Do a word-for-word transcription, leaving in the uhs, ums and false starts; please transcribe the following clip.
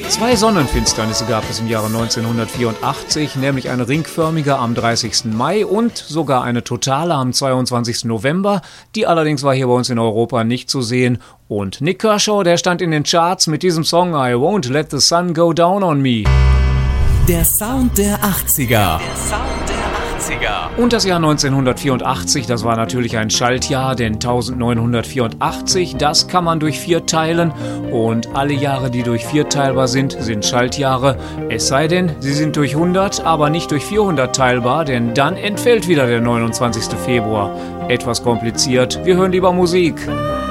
Zwei Sonnenfinsternisse gab es im Jahre neunzehnhundertvierundachtzig, nämlich eine ringförmige am dreißigsten Mai und sogar eine totale am zweiundzwanzigsten November. Die allerdings war hier bei uns in Europa nicht zu sehen. Und Nik Kershaw, der stand in den Charts mit diesem Song I Won't Let the Sun Go Down on Me. Der Sound der achtziger. Der Sound der achtziger. Und das Jahr neunzehnhundertvierundachtzig, das war natürlich ein Schaltjahr, denn neunzehnhundertvierundachtzig, das kann man durch vier teilen. Und alle Jahre, die durch vier teilbar sind, sind Schaltjahre. Es sei denn, sie sind durch hundert, aber nicht durch vierhundert teilbar, denn dann entfällt wieder der neunundzwanzigste Februar. Etwas kompliziert, wir hören lieber Musik.